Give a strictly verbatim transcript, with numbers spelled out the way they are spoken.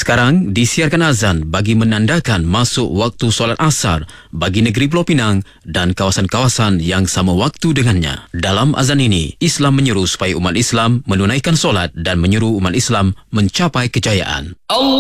Sekarang disiarkan azan bagi menandakan masuk waktu solat asar bagi negeri Pulau Pinang dan kawasan-kawasan yang sama waktu dengannya. Dalam azan ini, Islam menyeru supaya umat Islam menunaikan solat dan menyeru umat Islam mencapai kejayaan. Allah